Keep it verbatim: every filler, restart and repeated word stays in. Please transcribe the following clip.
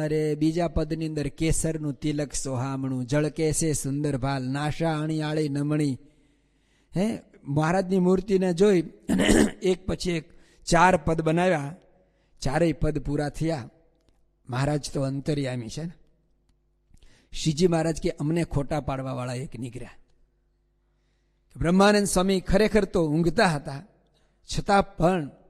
અરે બીજા પદની અંદર કેસરનું તિલક સોહામણું, જળકેસે સુંદર ભાલ, નાશા અણિયાળી નમણી. હે મહારાજની મૂર્તિને જોઈ અને એક પછી એક ચાર પદ બનાવ્યા. ચારેય પદ પૂરા થયા. મહારાજ તો અંતર્યામી છે ને. શ્રીજી મહારાજ કે અમને ખોટા પાડવા વાળા એક નીકળ્યા. બ્રહ્માનંદ સ્વામી ખરેખર તો ઊંઘતા હતા, છતાં પણ